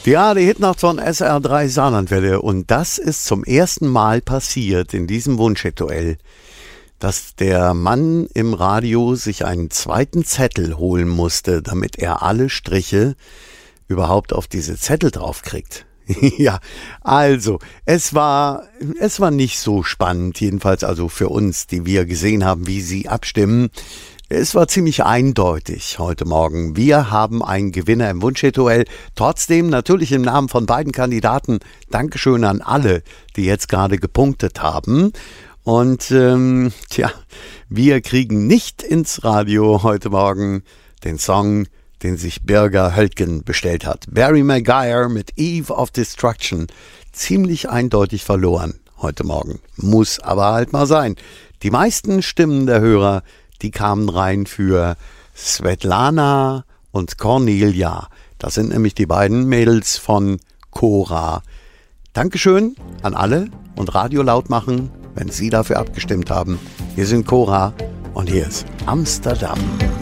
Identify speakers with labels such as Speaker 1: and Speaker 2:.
Speaker 1: Ja, die Hitnacht von SR3 Saarlandwelle. Und das ist zum ersten Mal passiert in diesem Wunschhit-Duell, dass der Mann im Radio sich einen zweiten Zettel holen musste, damit er alle Striche überhaupt auf diese Zettel draufkriegt. Ja, also, es war nicht so spannend, jedenfalls also für uns, die wir gesehen haben, wie sie abstimmen. Es war ziemlich eindeutig heute Morgen. Wir haben einen Gewinner im Wunschhit-Duell. Trotzdem natürlich im Namen von beiden Kandidaten Dankeschön an alle, die jetzt gerade gepunktet haben. Und wir kriegen nicht ins Radio heute Morgen den Song, den sich Birger Höltgen bestellt hat. Barry Maguire mit Eve of Destruction. Ziemlich eindeutig verloren heute Morgen. Muss aber halt mal sein. Die meisten Stimmen der Hörer, die kamen rein für Svetlana und Cornelia. Das sind nämlich die beiden Mädels von Cora. Dankeschön an alle und Radio laut machen, wenn Sie dafür abgestimmt haben. Wir sind Cora und hier ist Amsterdam.